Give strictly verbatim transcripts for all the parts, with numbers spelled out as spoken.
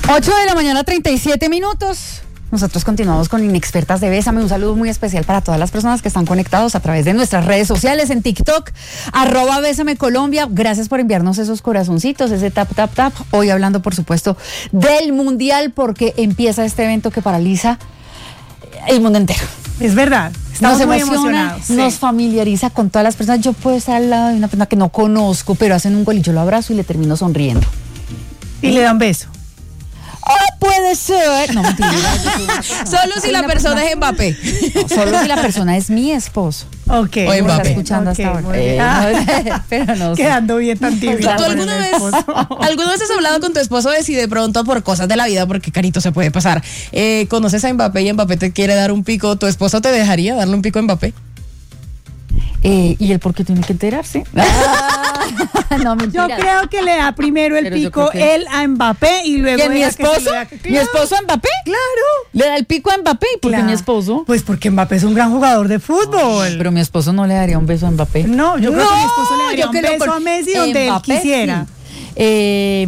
ocho de la mañana, treinta y siete minutos. Nosotros continuamos con Inexpertas de Bésame. Un saludo muy especial para todas las personas que están conectados a través de nuestras redes sociales, en TikTok, arroba Bésame Colombia. Gracias por enviarnos esos corazoncitos, ese tap, tap, tap. Hoy hablando, por supuesto, del Mundial, porque empieza este evento que paraliza el mundo entero. Es verdad, estamos nos muy emociona, emocionados. Sí. Nos familiariza con todas las personas. Yo puedo estar al lado de una persona que no conozco, pero hacen un gol y yo lo abrazo y le termino sonriendo. Y le da un beso. Oh, puede ser. No, mentira. Solo si la persona es Mbappé. No, solo si la persona es mi esposo. Ok. O Está Mbappé. escuchando Okay, hasta ahora. muy bien. Eh, Ah. pero no sé. Quedando bien tan tibia. ¿Tú alguna vez, alguna vez has hablado con tu esposo de si de pronto por cosas de la vida, porque carito se puede pasar, eh, conoces a Mbappé y Mbappé te quiere dar un pico, ¿tu esposo te dejaría darle un pico a Mbappé? Eh, ¿Y él por qué tiene que enterarse? Ah, no, mentira. Yo creo que le da primero el Pero yo pico creo que- él a Mbappé y luego ¿Quién, mi ella que se lo esposo? da- ¿Mi Claro, esposo a Mbappé? Claro. Le da el pico a Mbappé. ¿Y por qué Claro. mi esposo? Pues porque Mbappé es un gran jugador de fútbol. Pero mi esposo no le daría un beso a Mbappé. No, yo creo que mi esposo le daría yo un creo beso con- a Messi donde él Mbappé, quisiera. sí. Eh,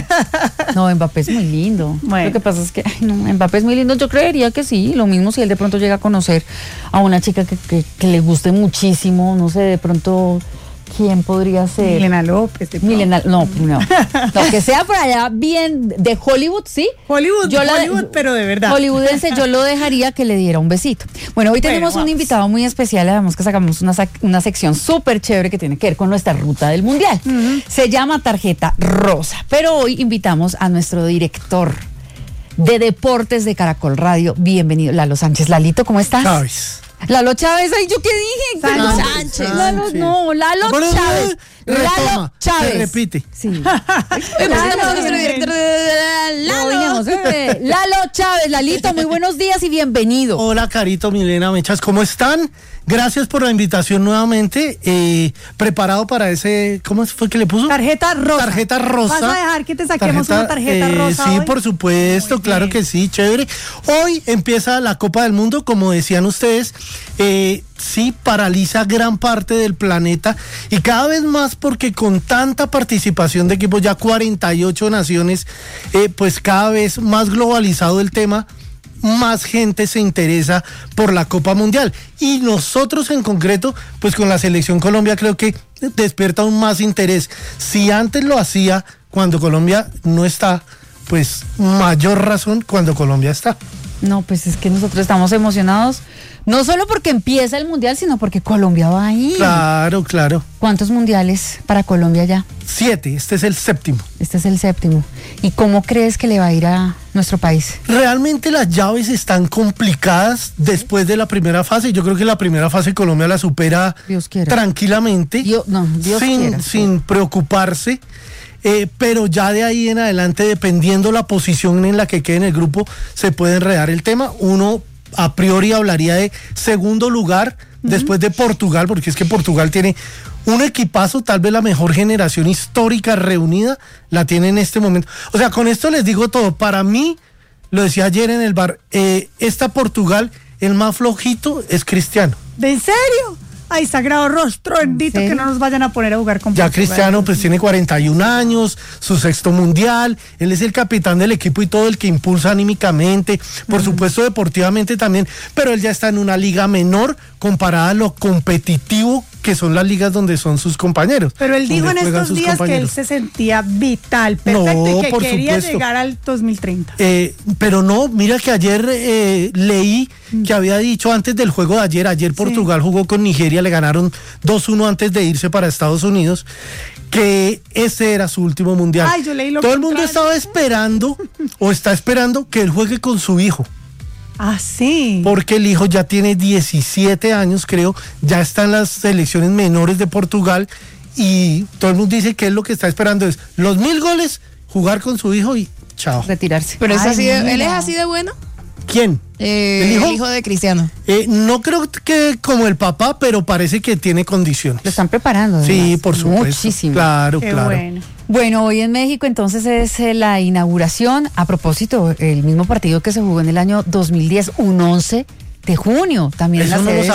no, Mbappé es muy lindo. Bueno. Lo que pasa es que ay, no, Mbappé es muy lindo. Yo creería que sí. Lo mismo si él de pronto llega a conocer a una chica que, que, que le guste muchísimo. No sé, de pronto, ¿quién podría ser? Milena López. de pronto. Milena, no, no. Lo que sea por allá bien de Hollywood, ¿sí? Hollywood, Yo la- Hollywood, pero de verdad. Hollywoodense, yo lo dejaría que le diera un besito. Bueno, hoy tenemos Bueno, un vamos. invitado muy especial, además que sacamos una, sac- una sección súper chévere que tiene que ver con nuestra ruta del Mundial. Se llama Tarjeta Rosa, pero hoy invitamos a nuestro director de deportes de Caracol Radio. Bienvenido, Lalo Sánchez. Lalito, ¿cómo estás? Chávez. Lalo Chávez, ay, ¿yo qué dije? Sánchez. No, Sánchez. Lalo, no, Lalo Bueno, Chávez. Lalo retoma, Chávez. se repite. Sí. Hoy presentamos a nuestro director de No, Lalo. digamos, eh, Lalo Chávez, Lalito, muy buenos días y bienvenido. Hola, Carito, Milena, Mechas, ¿cómo están? Gracias por la invitación nuevamente. Eh, preparado para ese, ¿cómo fue que le puso? Tarjeta rosa. Tarjeta rosa. ¿Vas a dejar que te saquemos una tarjeta eh, rosa Sí, hoy? por supuesto, Muy claro bien. que sí, chévere. Hoy empieza la Copa del Mundo, como decían ustedes, eh, sí paraliza gran parte del planeta y cada vez más porque con tanta participación de equipos, ya cuarenta y ocho naciones, eh, pues cada vez más globalizado el tema, más gente se interesa por la Copa Mundial. Y nosotros en concreto, pues con la Selección Colombia creo que despierta aún más interés. Si antes lo hacía cuando Colombia no está, pues mayor razón cuando Colombia está. No, pues es que nosotros estamos emocionados, no solo porque empieza el Mundial, sino porque Colombia va ahí. Claro, claro. ¿Cuántos mundiales para Colombia ya? Siete, este es el séptimo. Este es el séptimo. ¿Y cómo crees que le va a ir a nuestro país? Realmente las llaves están complicadas después de la primera fase. Yo creo que la primera fase Colombia la supera Dios quiera. tranquilamente, Dios- no, Dios sin, quiera. sin preocuparse. Eh, pero ya de ahí en adelante, dependiendo la posición en la que quede en el grupo, se puede enredar el tema. Uno a priori hablaría de segundo lugar después de Portugal, porque es que Portugal tiene un equipazo, tal vez la mejor generación histórica reunida la tiene en este momento. O sea, con esto les digo todo. Para mí, lo decía ayer en el bar, eh, esta Portugal, el más flojito es Cristiano. ¿De en serio? Ay, sagrado rostro bendito, serio? que no nos vayan a poner a jugar con Ya Portugal. Cristiano pues tiene cuarenta y un años, su sexto mundial, él es el capitán del equipo y todo el que impulsa anímicamente, por supuesto deportivamente también, pero él ya está en una liga menor comparada a lo competitivo que son las ligas donde son sus compañeros. Pero él dijo en donde juegan estos sus días que él compañeros. se sentía vital, perfecto, No, y que por quería supuesto. llegar al dos mil treinta. Eh, pero no, mira que ayer eh, leí que había dicho antes del juego de ayer, ayer Portugal jugó con Nigeria, le ganaron dos uno antes de irse para Estados Unidos, que ese era su último mundial. Ay, yo leí lo Todo el mundo contrario. estaba esperando o está esperando que él juegue con su hijo, Ah, sí. porque el hijo ya tiene diecisiete años, creo, ya está en las selecciones menores de Portugal y todo el mundo dice que él lo que está esperando es los mil goles, jugar con su hijo y chao. Retirarse. Pero es Ay, así de- él es mira. así de bueno. ¿Quién? Eh, ¿El hijo? el hijo de Cristiano. Eh, no creo que como el papá, pero parece que tiene condiciones. Lo están preparando. Sí, además. por supuesto. Muchísimo. Claro, Qué claro. bueno. Bueno, hoy en México entonces es eh, la inauguración. A propósito, el mismo partido que se jugó en el año dos mil diez, un once de junio, también en Eso la no lo sede